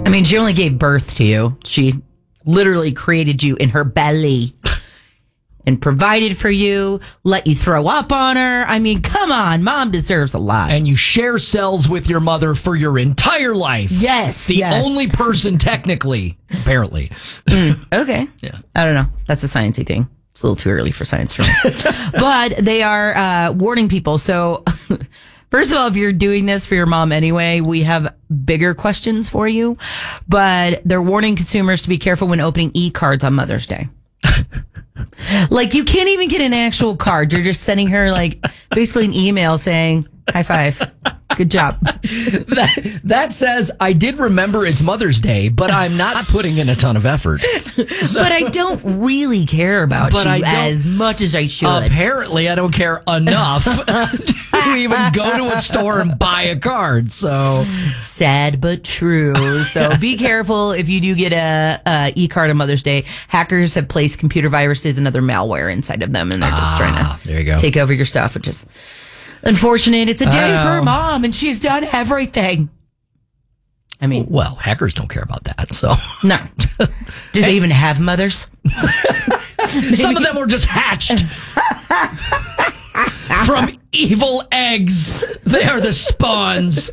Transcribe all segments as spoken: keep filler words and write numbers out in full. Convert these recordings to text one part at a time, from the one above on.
I mean, she only gave birth to you. She literally created you in her belly and provided for you, let you throw up on her. I mean, come on, mom deserves a lot. And you share cells with your mother for your entire life. Yes, the yes. only person technically, apparently. Mm, okay. Yeah. I don't know. That's a sciencey thing. It's a little too early for science for me. But they are uh, warning people. So, first of all, if you're doing this for your mom anyway, we have bigger questions for you. But they're warning consumers to be careful when opening e-cards on Mother's Day. Like, you can't even get an actual card. You're just sending her, like, basically an email saying, high five. Good job. That, that says, I did remember it's Mother's Day, but I'm not putting in a ton of effort. So, but I don't really care about but you I don't, as much as I should. Apparently, I don't care enough to even go to a store and buy a card. So sad but true. So be careful if you do get a, a e-card on Mother's Day. Hackers have placed computer viruses and other malware inside of them, and they're just ah, trying to there you go. take over your stuff, which is unfortunate. It's a day for mom, and she's done everything. I mean, well, hackers don't care about that. So no. Do they even have mothers? Some of them were just hatched from evil eggs. They are the spawns.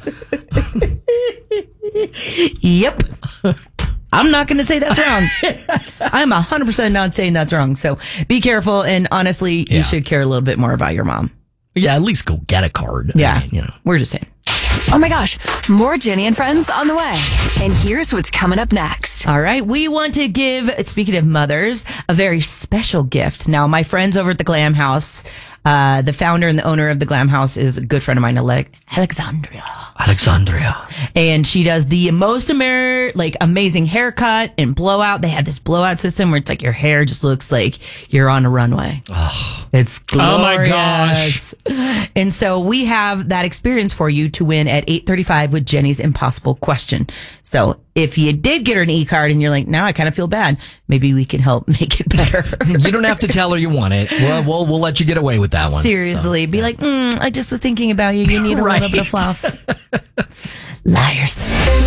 Yep. I'm not going to say that's wrong. I'm one hundred percent not saying that's wrong. So be careful. And honestly, Yeah. you should care a little bit more about your mom. Yeah, at least go get a card. Yeah. I mean, you know. We're just saying. Oh my gosh, more Jenny and Friends on the way. And here's what's coming up next. All right. We want to give, speaking of mothers, a very special gift. Now, my friends over at the Glam House, uh, the founder and the owner of the Glam House is a good friend of mine, Ale- Alexandria. Alexandria. And she does the most amer- like amazing haircut and blowout. They have this blowout system where it's like your hair just looks like you're on a runway. Oh, it's glorious. Oh my gosh. And so we have that experience for you to win at eight thirty-five with Jenny's Impossible Question. So if you did get her an e-card and you're like, now I kind of feel bad, maybe we can help make it better. You don't have to tell her you want it. We'll, we'll, we'll let you get away with that one. Seriously. So, be yeah. like, mm, I just was thinking about you. You need a Right. little bit of fluff. Liars.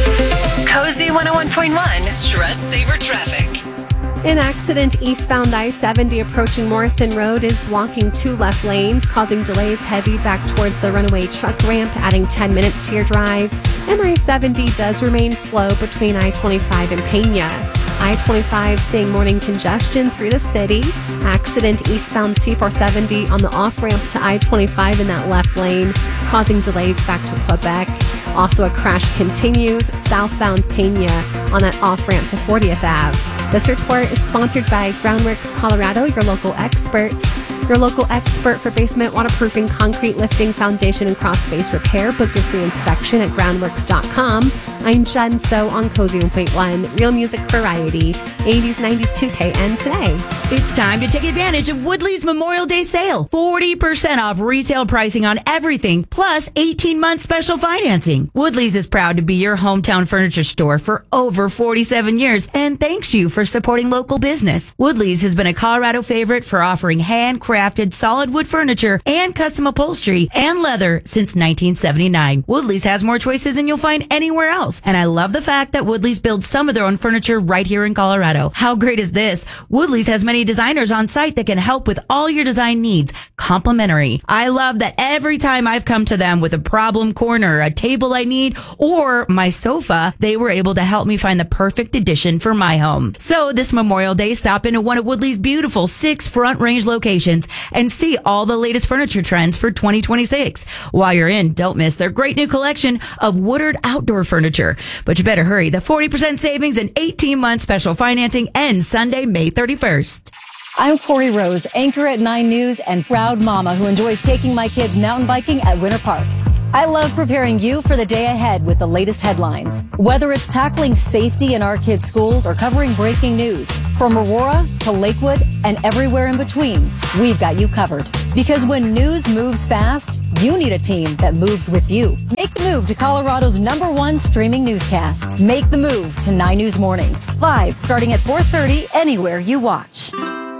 Cozy one oh one point one. Stress Saver Traffic. An accident eastbound I seventy approaching Morrison Road is blocking two left lanes, causing delays heavy back towards the runaway truck ramp, adding ten minutes to your drive. And I seventy does remain slow between I twenty-five and Peña. I twenty-five seeing morning congestion through the city. Accident eastbound C four seventy on the off-ramp to I twenty-five in that left lane, causing delays back to Quebec. Also, a crash continues southbound Peña on that off-ramp to fortieth Avenue. This report is sponsored by Groundworks Colorado, your local experts. Your local expert for basement waterproofing, concrete lifting, foundation, and cross space repair. Book your free inspection at groundworks dot com. I'm Jen So on Cozy one point one. Real music variety. eighties, nineties, two K, and today. It's time to take advantage of Woodley's Memorial Day sale. forty percent off retail pricing on everything, plus eighteen months special financing. Woodley's is proud to be your hometown furniture store for over forty-seven years and thanks you for supporting local business. Woodley's has been a Colorado favorite for offering handcrafted solid wood furniture and custom upholstery and leather since nineteen seventy-nine. Woodley's has more choices than you'll find anywhere else. And I love the fact that Woodley's builds some of their own furniture right here in Colorado. How great is this? Woodley's has many designers on site that can help with all your design needs. Complimentary. I love that every time I've come to them with a problem corner, a table I need, or my sofa, they were able to help me find the perfect addition for my home. So this Memorial Day, stop into one of Woodley's beautiful six front range locations and see all the latest furniture trends for twenty twenty-six. While you're in, don't miss their great new collection of Woodard outdoor furniture. But you better hurry. The forty percent savings and eighteen month special financing ends Sunday, May thirty-first. I'm Corey Rose, anchor at nine News and proud mama who enjoys taking my kids mountain biking at Winter Park. I love preparing you for the day ahead with the latest headlines. Whether it's tackling safety in our kids' schools or covering breaking news, from Aurora to Lakewood and everywhere in between, we've got you covered. Because when news moves fast, you need a team that moves with you. Make the move to Colorado's number one streaming newscast. Make the move to nine News Mornings, live starting at four thirty anywhere you watch.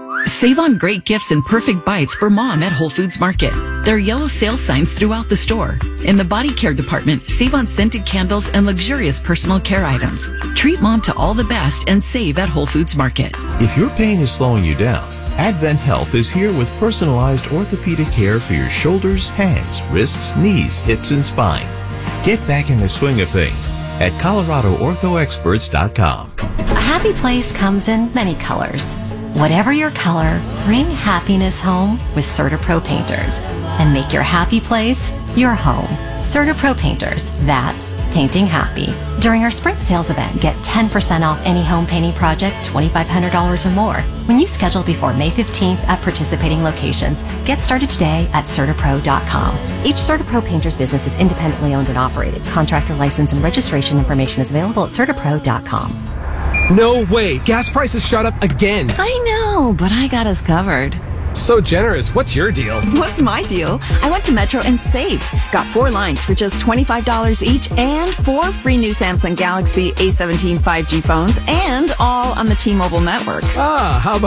Save on great gifts and perfect bites for mom at Whole Foods Market. There are yellow sale signs throughout the store. In the body care department, save on scented candles and luxurious personal care items. Treat mom to all the best and save at Whole Foods Market. If your pain is slowing you down, Advent Health is here with personalized orthopedic care for your shoulders, hands, wrists, knees, hips, and spine. Get back in the swing of things at Colorado Ortho Experts dot com. A happy place comes in many colors. Whatever your color, bring happiness home with CertaPro Painters and make your happy place your home. CertaPro Painters, that's painting happy. During our spring sales event, get ten percent off any home painting project, twenty-five hundred dollars or more. When you schedule before May fifteenth at participating locations, get started today at CertaPro dot com. Each CertaPro Painters business is independently owned and operated. Contractor license and registration information is available at CertaPro dot com. No way. Gas prices shot up again. I know, but I got us covered. So generous. What's your deal? What's my deal? I went to Metro and saved. Got four lines for just twenty-five dollars each and four free new Samsung Galaxy A seventeen five G phones and all on the T-Mobile network. Ah, how about